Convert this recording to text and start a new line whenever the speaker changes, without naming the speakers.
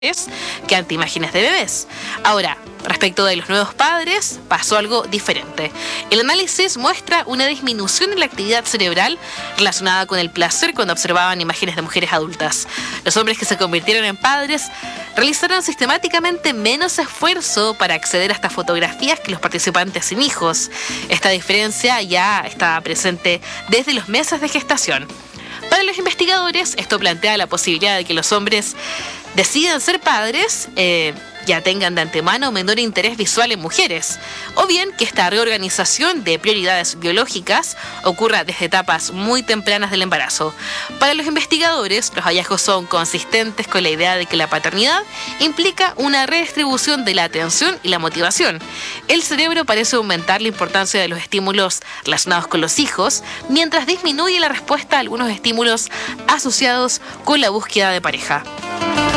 que ante imágenes de bebés. Ahora, respecto de los nuevos padres, pasó algo diferente. El análisis muestra una disminución en la actividad cerebral relacionada con el placer cuando observaban imágenes de mujeres adultas. Los hombres que se convirtieron en padres realizaron sistemáticamente menos esfuerzo para acceder a estas fotografías que los participantes sin hijos. Esta diferencia ya estaba presente desde los meses de gestación. Para los investigadores, esto plantea la posibilidad de que los hombres decidan ser padres, ya tengan de antemano menor interés visual en mujeres, o bien que esta reorganización de prioridades biológicas ocurra desde etapas muy tempranas del embarazo. Para los investigadores, los hallazgos son consistentes con la idea de que la paternidad implica una redistribución de la atención y la motivación. El cerebro parece aumentar la importancia de los estímulos relacionados con los hijos, mientras disminuye la respuesta a algunos estímulos asociados con la búsqueda de pareja.